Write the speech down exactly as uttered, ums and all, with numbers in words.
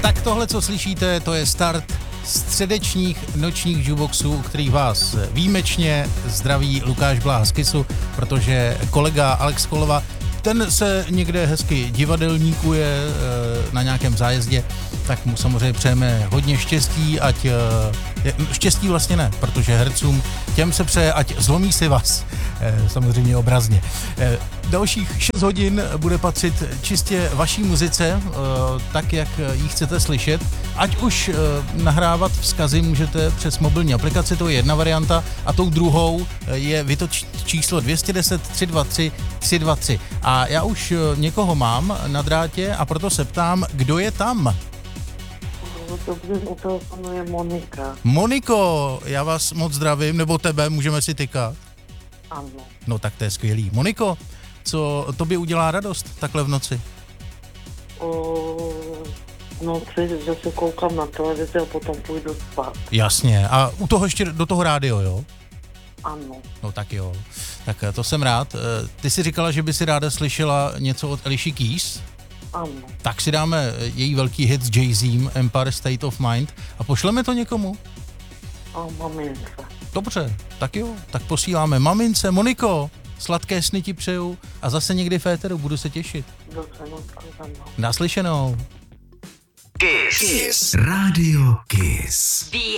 Tak tohle, co slyšíte, to je start středečních nočních jukeboxů, u kterých vás výjimečně zdraví Lukáš Bláha z Kissu, protože kolega Alex Kolova, ten se někde hezky divadelníkuje na nějakém zájezdě, tak mu samozřejmě přejeme hodně štěstí, ať štěstí vlastně ne, protože hercům těm se přeje, ať zlomí si vás, samozřejmě obrazně. Dalších šest hodin bude patřit čistě vaší muzice, tak jak ji chcete slyšet. Ať už nahrávat vzkazy můžete přes mobilní aplikaci, to je jedna varianta, a tou druhou je vytoč číslo dvě stě deset tři dva tři tři dva tři. A já už někoho mám na drátě a proto se ptám, kdo je tam? Dobře, u telefonu je Monika. Moniko, já vás moc zdravím, nebo tebe, můžeme si tykat? Ano. No tak to je skvělý. Moniko, co tobě udělá radost takhle v noci? O noci, že se koukám na televizi a potom půjdu spát. Jasně. A u toho ještě do toho rádio, jo? Ano. No tak jo. Tak to jsem rád. Ty jsi říkala, že by si ráda slyšela něco od Alicia Keys? Ano. Tak si dáme její velký hit s Jay-Zem, Empire State of Mind, a pošleme to někomu? A mamince. Dobře, tak jo. Tak posíláme mamince. Moniko, sladké sny ti přeju a zase někdy v éteru, budu se těšit. Dobře, no, shledanou. Naslyšenou. Kiss. Kiss. Radio Kiss.